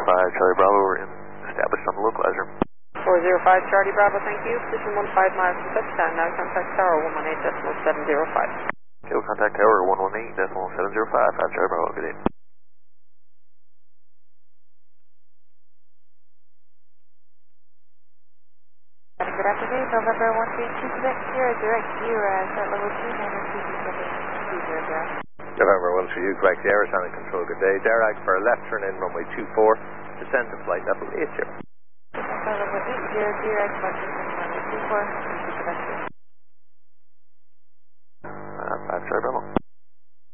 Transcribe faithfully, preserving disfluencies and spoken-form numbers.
five, Charlie Bravo, we're in, established on the localizer. four zero five, Charlie Bravo, thank you. Position one five miles from touchdown, now contact tower one one eight decimal seven zero five. Okay, we'll contact tower one one eight decimal seven zero five, five Charlie Bravo, good day. Good afternoon, November one three two Quebec Sierra, direct you, uh, start level two, nine one two two zero zero. November one three two Quebec Sierra, Sonic Control, good day. Derek for a left turn in, runway two four, descend to flight level eight zero. Descend to level eight zero, direct, Washington, runway two four, Quebec Sierra.